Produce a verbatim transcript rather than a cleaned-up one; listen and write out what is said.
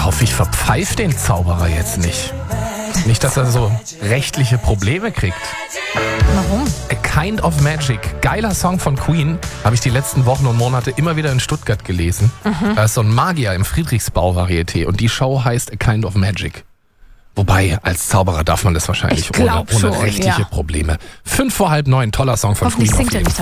Ich hoffe, ich verpfeife den Zauberer jetzt nicht. Nicht, dass er so rechtliche Probleme kriegt. Warum? A Kind of Magic. Geiler Song von Queen. Habe ich die letzten Wochen und Monate immer wieder in Stuttgart gelesen. Mhm. Da ist so ein Magier im Friedrichsbau-Varieté und die Show heißt A Kind of Magic. Wobei, als Zauberer darf man das wahrscheinlich Ich ohne, ohne schon, rechtliche ja. Probleme. Fünf vor halb neun, toller Song von Hoffentlich Queen. singt er nicht